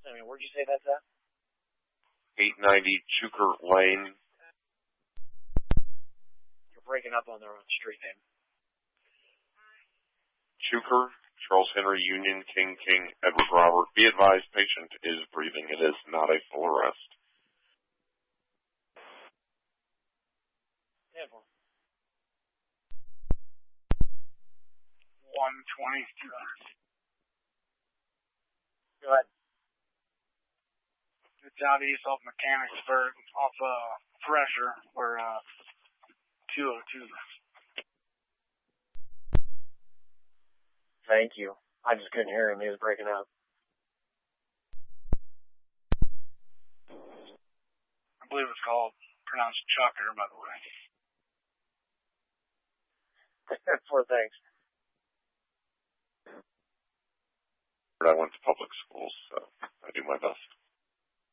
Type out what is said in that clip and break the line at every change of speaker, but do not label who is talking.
I mean, where'd you say that's at?
890 Chuker Lane.
You're breaking up on the street name.
Chuker, Charles Henry, Union, King, Edward Robert. Be advised, patient is breathing. It is not a full arrest.
Yeah,
120.
Go ahead.
It's out east off Mechanicsburg, off Pressure, or 202.
Thank you. I just couldn't hear him. He was breaking up.
I believe it's called, pronounced Chucker, by the way.
Poor thanks.
I went to public schools.